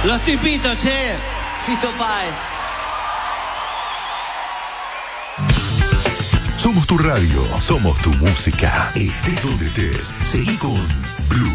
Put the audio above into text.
Los tipitos, che. Fito Páez. Somos tu radio, somos tu música. Estés donde estés. Seguí con Blue.